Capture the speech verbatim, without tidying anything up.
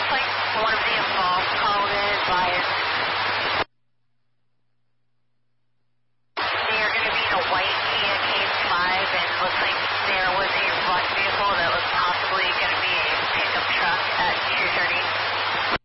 looks like one of the involved called in advised they are going to be in a white Kia Case five, and looks like there was a